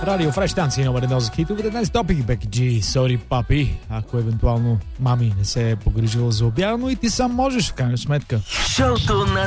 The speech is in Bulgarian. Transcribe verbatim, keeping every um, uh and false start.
Радио Фреш станция номер едно за хитовете. Днес топик Беки Джи, Sorry Папи, ако евентуално мами не се е погрижила за обява, но и ти сам можеш, в крайна сметка. Шоуто на